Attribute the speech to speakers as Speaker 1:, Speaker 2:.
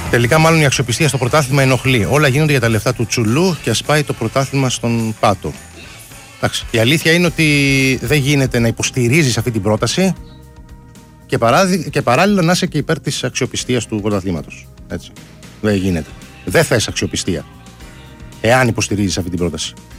Speaker 1: Τελικά, μάλλον η αξιοπιστία στο πρωτάθλημα ενοχλεί. Όλα γίνονται για τα λεφτά του Τσουλού και ας πάει το πρωτάθλημα στον πάτο. Εντάξει. Η αλήθεια είναι ότι δεν γίνεται να υποστηρίζεις αυτή την πρόταση και παράλληλα να είσαι και υπέρ της αξιοπιστίας του πρωταθλήματος. Έτσι. Δεν γίνεται. Δεν θες αξιοπιστία εάν υποστηρίζεις αυτή την πρόταση.